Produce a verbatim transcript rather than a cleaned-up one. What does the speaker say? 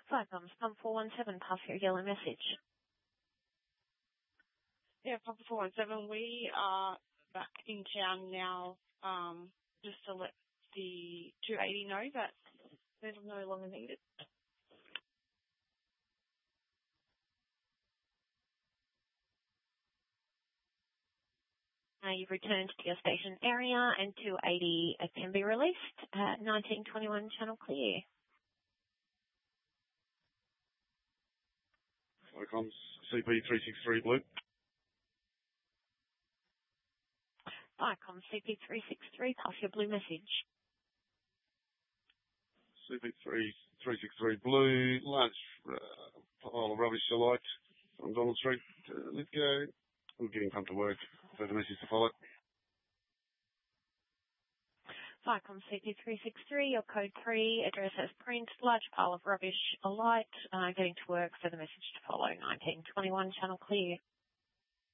Flycoms, pump four one seven, pass your yellow message. Yeah, pump four one seven, we are back in town now, um, just to let the two eighty know that they're no longer needed. Uh, you've returned to your station area and two eighty can be released at nineteen twenty-one channel clear. Flycoms, C P three six three blue. Flycoms, C P three six three, pass your blue message. C P three six three blue, large uh, pile of rubbish to light from Donald Street. Uh, let's go. We're getting pumped to work. Further message to follow. Flycoms, C P three six three, your code three, address as print, large pile of rubbish alight, uh, getting to work, further message to follow, nineteen twenty-one channel clear.